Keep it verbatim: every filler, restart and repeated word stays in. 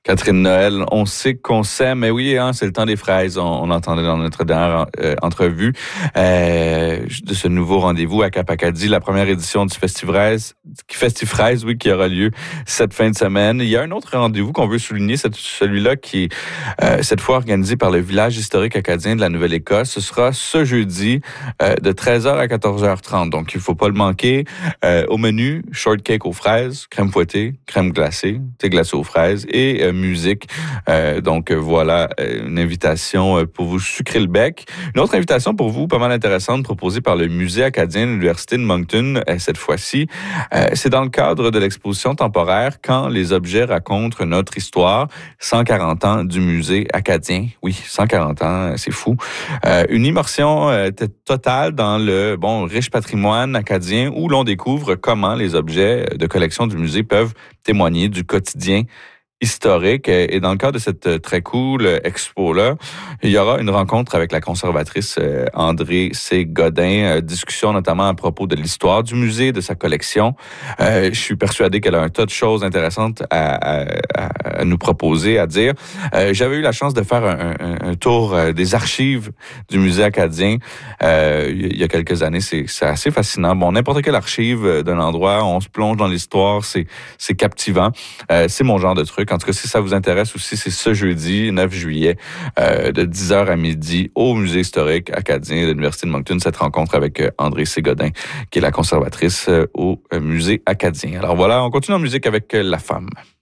Catherine Noël, on sait qu'on s'aime, mais oui, hein, c'est le temps des fraises. On, on entendait dans notre dernière euh, entrevue euh, de ce nouveau rendez-vous à Cap-Acadie, la première édition du Festifraise, Festifraise, oui, qui aura lieu cette fin de semaine. Il y a un autre rendez-vous qu'on veut souligner, c'est celui-là qui est euh, cette fois organisé par le village historique acadien de la Nouvelle-Écosse. Ce sera ce jeudi euh, de treize heures à quatorze heures trente, donc il faut pas le manquer. Euh, au menu, shortcake aux fraises, crème fouettée, crème glacée, thé glacé aux fraises et euh, musique. Euh, donc voilà, une invitation pour vous sucrer le bec. Une autre invitation pour vous, pas mal intéressante, proposée par le Musée acadien de l'Université de Moncton, euh, cette fois-ci. Euh, c'est dans le cadre de l'exposition temporaire « Quand les objets racontent notre histoire », cent quarante ans du Musée acadien. Oui, cent quarante ans, c'est fou. Euh, une immersion euh, t- totale dans le bon riche patrimoine acadien où l'on découvre comment les objets de collection du musée peuvent témoigner du quotidien historique. Et dans le cadre de cette très cool expo-là, il y aura une rencontre avec la conservatrice André C. Godin, discussion notamment à propos de l'histoire du musée, de sa collection. Euh, je suis persuadé qu'elle a un tas de choses intéressantes à, à, à nous proposer, à dire. Euh, j'avais eu la chance de faire un, un, un tour des archives du musée acadien euh, il y a quelques années. C'est, c'est assez fascinant. Bon, n'importe quelle archive d'un endroit, on se plonge dans l'histoire, c'est, c'est captivant. Euh, c'est mon genre de truc. En tout cas, si ça vous intéresse aussi, c'est ce jeudi, neuf juillet, euh, de dix heures à midi, au Musée historique acadien de l'Université de Moncton, cette rencontre avec André Ségodin, qui est la conservatrice au Musée acadien. Alors voilà, on continue en musique avec La Femme.